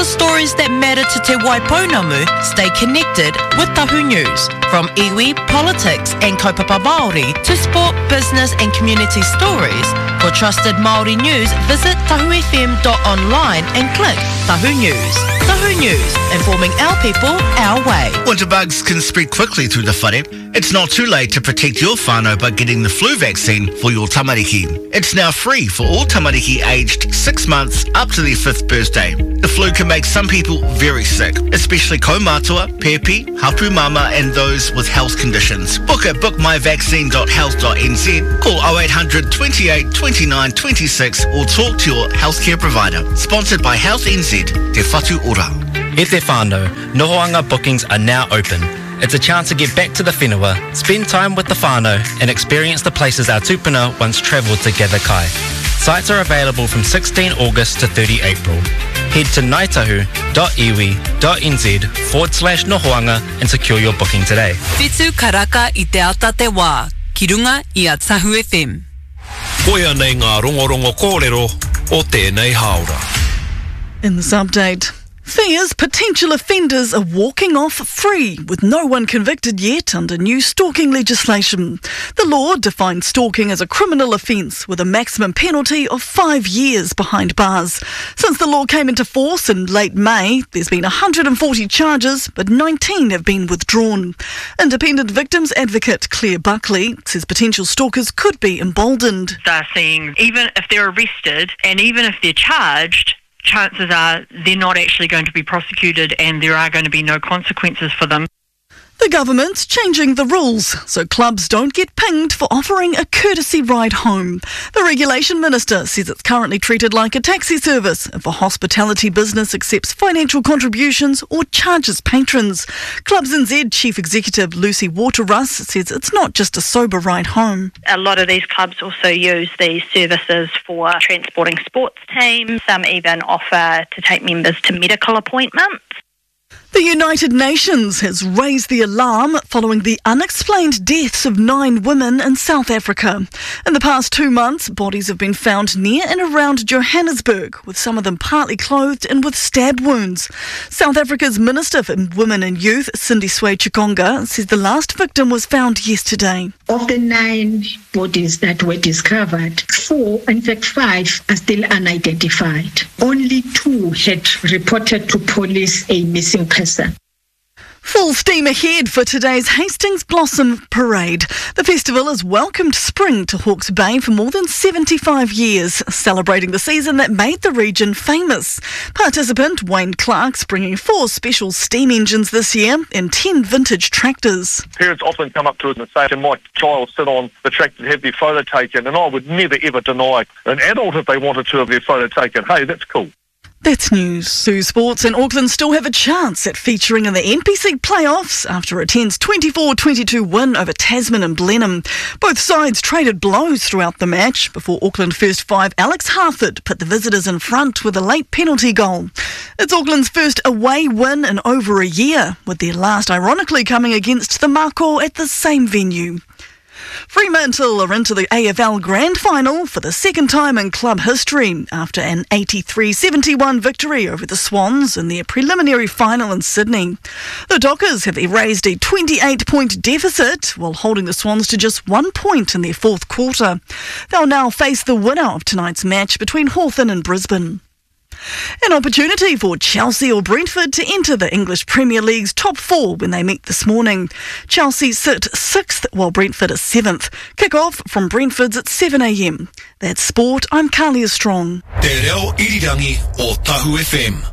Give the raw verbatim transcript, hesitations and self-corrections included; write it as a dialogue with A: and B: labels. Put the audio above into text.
A: the stories that matter to Te Waipounamu, stay connected with Tahu News. From iwi, politics and kaupapa Māori to sport, business and community stories. For trusted Māori news, visit tahu f m dot online and click Tahu News. Tahu News, informing our people, our way.
B: Winter bugs can spread quickly through the whare. It's not too late to protect your whānau by getting the flu vaccine for your tamariki. It's now free for all tamariki aged six months up to their fifth birthday. The flu can make some people very sick, especially kaumātua, pepi, hapu mama and those with health conditions. Book at book my vaccine dot health dot n z, call oh eight hundred, twenty-eight, twenty-nine, twenty-six or talk to your healthcare provider. Sponsored by Health N Z, Te Whatu Ora.
C: E te whānau, Nohoanga bookings are now open. It's a chance to get back to the whenua, spend time with the whānau and experience the places our tupuna once travelled to gather kai. Sites are available from sixteenth August to thirtieth April. Head to naitahu dot iwi dot n z forward slash nohoanga and secure your booking today.
D: Whetū karaka I te ata te wā, ki runga I a Tahu F M.
E: Koia nei ngā rongorongo kōrero o tēnei haora.
F: In this update, fears potential offenders are walking off free with no one convicted yet under new stalking legislation. The law defines stalking as a criminal offence with a maximum penalty of five years behind bars. Since the law came into force in late May, there's been one hundred forty charges, but nineteen have been withdrawn. Independent victims advocate Claire Buckley says potential stalkers could be emboldened.
G: They're seeing, even if they're arrested and even if they're charged, chances are they're not actually going to be prosecuted and there are going to be no consequences for them.
F: The government's changing the rules so clubs don't get pinged for offering a courtesy ride home. The Regulation Minister says it's currently treated like a taxi service if a hospitality business accepts financial contributions or charges patrons. Clubs N Z Chief Executive Lucy Waterruss says it's not just a sober ride home.
H: A lot of these clubs also use these services for transporting sports teams. Some even offer to take members to medical appointments.
F: The United Nations has raised the alarm following the unexplained deaths of nine women in South Africa. In the past two months, bodies have been found near and around Johannesburg, with some of them partly clothed and with stab wounds. South Africa's Minister for Women and Youth, Sindisiwe Chikonga, says the last victim was found yesterday.
I: Of the nine bodies that were discovered, four, in fact five, are still unidentified. Only two had reported to police a missing person.
F: Full steam ahead for today's Hastings Blossom Parade. The festival has welcomed spring to Hawke's Bay for more than seventy-five years, celebrating the season that made the region famous. Participant Wayne Clark's bringing four special steam engines this year and ten vintage tractors.
J: Parents often come up to us and say, can my child sit on the tractor and have their photo taken? And I would never ever deny an adult if they wanted to have their photo taken. Hey, that's cool.
F: That's news. Sue Sports and Auckland still have a chance at featuring in the N P C playoffs after a tense twenty-four twenty-two win over Tasman and Blenheim. Both sides traded blows throughout the match before Auckland first five Alex Harford put the visitors in front with a late penalty goal. It's Auckland's first away win in over a year, with their last ironically coming against the Mako at the same venue. Fremantle are into the A F L Grand Final for the second time in club history after an eighty-three seventy-one victory over the Swans in their preliminary final in Sydney. The Dockers have erased a twenty-eight point deficit while holding the Swans to just one point in their fourth quarter. They'll now face the winner of tonight's match between Hawthorn and Brisbane. An opportunity for Chelsea or Brentford to enter the English Premier League's top four when they meet this morning. Chelsea sit sixth while Brentford is seventh. Kick-off from Brentford's at seven a m. That's sport. I'm Carlia Strong.
E: Te reo irirangi o Tahu F M.